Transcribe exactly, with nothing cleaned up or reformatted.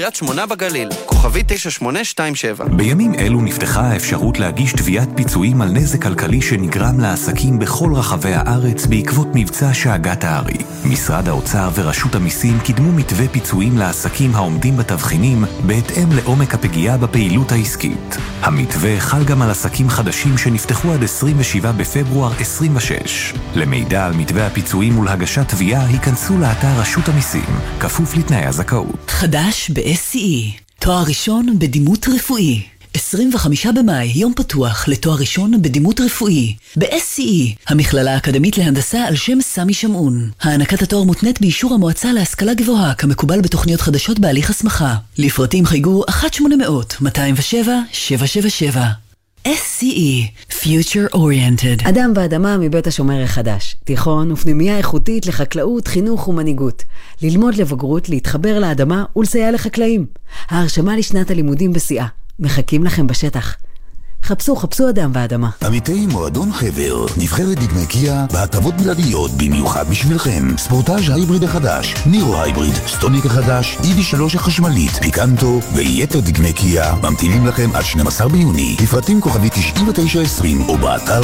קריית שמונה בגליל, כוכבי תשע שמונה שתיים שבע. בימים אלו נפתחה האפשרות להגיש תביעת פיצויים על נזק כלכלי שנגרם לעסקים בכל רחבי הארץ בעקבות מבצע שאגת הארי. משרד האוצר ורשות המיסים קידמו מתווה פיצויים לעסקים העומדים בתבחינים בהתאם לעומק הפגיעה בפעילות העסקית. המתווה חל גם על עסקים חדשים שנפתחו עד עשרים ושבעה בפברואר עשרים ושש. למידע על מתווה הפיצויים ולהגשת תביעה היכנסו לאתר רשות המיסים, כפוף לתנאי הזכאות. חדש ב-אס סי אי, תואר ראשון בדימות רפואי. עשרים וחמישה במאי, יום פתוח לתואר ראשון בדימות רפואי. ב-אס סי אי, המכללה האקדמית להנדסה על שם סמי שמעון. הענקת התואר מותנית באישור המועצה להשכלה גבוהה, כמקובל בתוכניות חדשות בהליך הסמכה. לפרטים חייגו אחת שמונה אפס אפס מאתיים ושבע שבע שבע שבע. אס סי אי, Future Oriented. אדם ואדמה מבית השומר החדש. תיכון ופנימיה איכותית לחקלאות, חינוך ומנהיגות. ללמוד לבגרות, להתחבר לאדמה ולסייע לחקלאים. ההרשמה לשנת הלימודים בשיאה. מחכים לכם בשטח. חפשו, חפשו אדם ואדמה. עמיתי מועדון חבר, נבחרת דגמי קיה בהטבות בלעדיות במיוחד בשבילכם. ספורטאז' הייבריד החדש, נירו הייבריד, סטוניק החדש, אידי שלוש החשמלית, פיקנטו ויתר דגמי קיה ממתינים לכם עד שנים עשר ביוני. לפרטים כוכבי תשעים ותשע עשרים או באתר